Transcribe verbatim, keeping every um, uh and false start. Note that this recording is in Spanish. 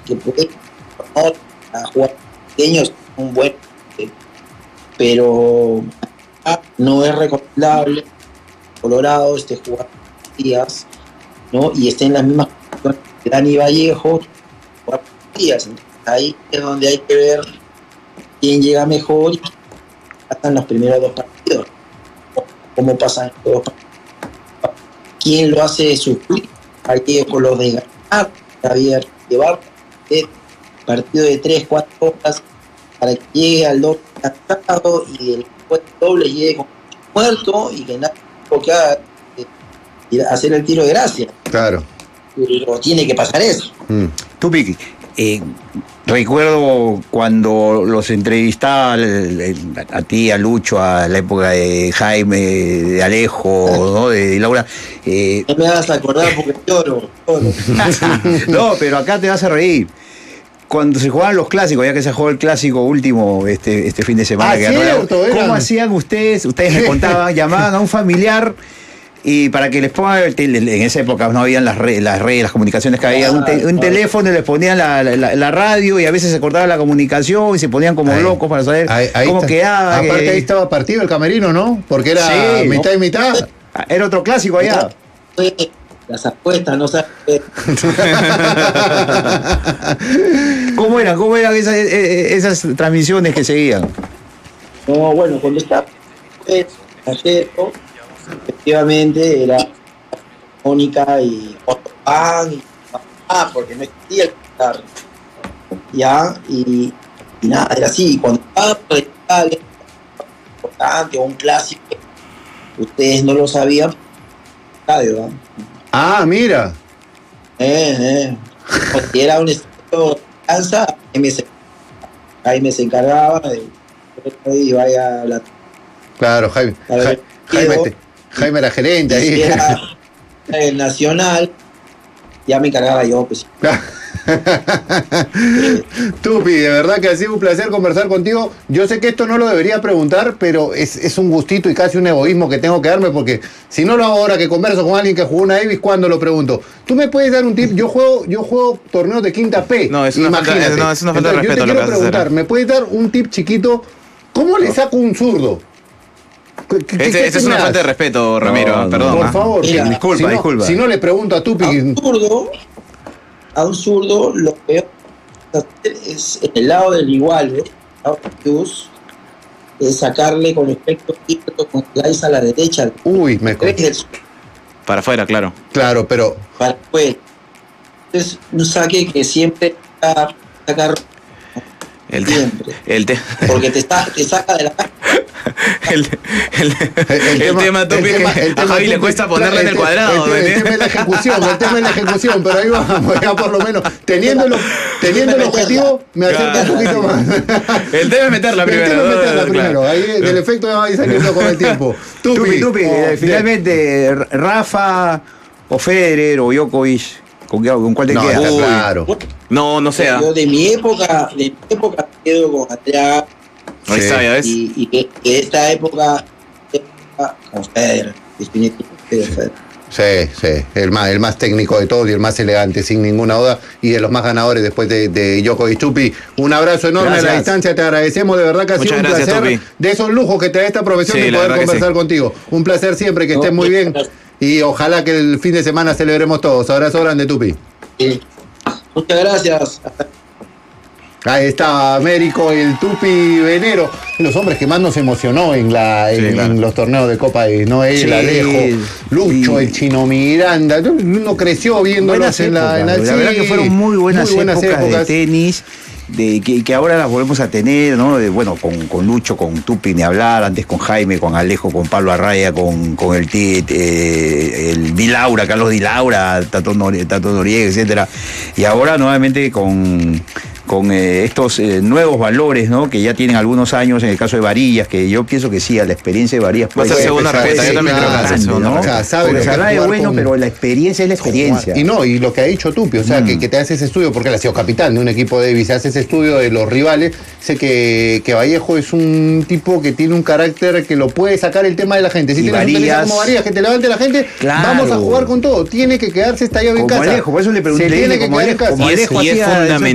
que puede a jugar pequeños, un buen, pero no es recomendable Colorado este jugador días, ¿no? Y esté en las mismas condiciones que Dani Vallejo jugar días. Entonces, ahí es donde hay que ver quién llega mejor y pasan los primeros dos partidos, cómo pasan los dos partidos, quién lo hace sufrir, Vallejo los de ganar, Javier, llevar partido de tres, cuatro horas para que llegue al doble cansado y el doble llegue con muerto y que nada que haga eh, hacer el tiro de gracia. Claro. Pero tiene que pasar eso. Mm. Tupi, eh, recuerdo cuando los entrevistaba a ti, a Lucho, a la época de Jaime, de Alejo, ¿no? de, de Laura. Eh, no me vas a acordar porque lloro. lloro. No, pero acá te vas a reír. Cuando se jugaban los clásicos, ya que se jugó el clásico último este, este fin de semana, ah, que ganó cierto, la, ¿cómo eran? hacían ustedes? Ustedes me contaban, llamaban a un familiar y para que les pongan, en esa época no habían las redes, las, redes, las comunicaciones que había, un, te, un teléfono y les ponían la, la, la radio y a veces se cortaba la comunicación y se ponían como ahí, locos para saber ahí, ahí cómo está, quedaba. Aparte que, ahí estaba partido el camerino, ¿no? Porque era sí, mitad ¿no? y mitad. Era otro clásico allá. Las apuestas, no sabes. ¿Cómo eran? ¿Cómo eran esas, esas transmisiones que seguían? No, bueno, cuando estaba ayer, efectivamente era Mónica y Otto Pan y ah, porque no existía el guitarra. Ya, y, y nada, era así. Cuando estaba importante o un clásico, ustedes no lo sabían, ¿no? Ah, mira. Eh, eh. Porque era un estilo de danza, Jaime se encargaba de y vaya a la. Claro, Jaime. Jaime, Jaime, Jaime era gerente ahí. Si era el Nacional, ya me encargaba yo, pues. Tupi, de verdad que ha sido un placer conversar contigo. Yo sé que esto no lo debería preguntar, pero es, es un gustito y casi un egoísmo que tengo que darme, porque si no lo hago ahora que converso con alguien que jugó una Davis, ¿cuándo lo pregunto? ¿Tú me puedes dar un tip? Yo juego, yo juego torneos de quinta P. No, es una imagínate. falta, no, es una falta Entonces, de respeto. Yo te lo quiero que preguntar, hacer. ¿me puedes dar un tip chiquito? ¿Cómo le saco un zurdo? Esta este es una falta de respeto, Ramiro. No, perdón. Por favor. Mira, disculpa, si no, disculpa. Si no le pregunto a Tupi. A un zurdo, a un zurdo lo peor es en el lado del igual, ¿eh? Es sacarle con efecto con slice a la derecha. Uy, me Para afuera, claro. Claro, pero. Para afuera. Es un saque que siempre está sacar. El, te, siempre. el te, porque te, está, te saca de la casa. El, el, el, el, el tema Tupi que a Javi le cuesta ponerla en el cuadrado. El, el, el tema es la ejecución, el tema es la ejecución, pero ahí vamos, ya por lo menos, teniendo, teniendo el objetivo, me acerco claro. un poquito más. El tema es meterla primero. El tema es meterla no, primero, claro. Ahí el efecto va a ir saliendo con el tiempo. Tupi, Tupi, Tupi oh, eh, finalmente, Rafa o Federer o Djokovic, ¿con, ¿con cuál te no, quedas? Uy, claro. No, no sea. Yo de mi época, de mi época quedo con Andrea. Ahí está, ya ves. Y, y que, que esta época, con Federer, definitivamente. Sí, sí, el más, el más técnico de todos y el más elegante, sin ninguna duda, y de los más ganadores después de, de Djokovic. Tupi, un abrazo enorme gracias. A la distancia, te agradecemos, de verdad que ha Muchas sido un gracias, placer, Tupi. De esos lujos que te da esta profesión sí, y poder conversar sí. contigo. Un placer siempre, que no, estés muy bien, y ojalá que el fin de semana celebremos todos. Abrazo grande, Tupi. Sí. Muchas gracias. Ahí está Américo, el Tupi Venero, los hombres que más nos emocionó en la en, sí, claro. en los torneos de Copa de Noel, sí, Alejo, Lucho, sí. el Chino Miranda, uno creció viéndolos en la, en la, la sí, verdad que fueron muy buenas, muy buenas épocas, épocas de tenis. De, que, que ahora las volvemos a tener, ¿no? De, bueno, con, con Lucho, con Tupi, ni hablar, antes con Jaime, con Alejo, con Pablo Arraya, con, con el Tit, eh, el Di Laura, Carlos Di Laura, Tato, Noriega, Tato Noriega, etcétera. Y ahora nuevamente con, con eh, estos eh, nuevos valores, ¿no? Que ya tienen algunos años, en el caso de Varillas, que yo pienso que sí, a la experiencia de Varillas puede ser segunda receta, yo también creo que grande, segunda ¿no? O sea, sabe porque se habla de bueno, con... pero la experiencia es la experiencia. Y no, y lo que ha dicho Tupi, o sea, mm. que, que te hace ese estudio, porque él ha sido capitán de un equipo de Davis, hace ese estudio de los rivales, sé que, que Vallejo es un tipo que tiene un carácter que lo puede sacar el tema de la gente. Si tienes Varillas, un tenista como Varillas que te levante la gente, claro. vamos a jugar con todo. Tiene que quedarse estallado en casa. Alejo, por eso le pregunté, se tiene que como quedar en casa. Y es, y es fundamental.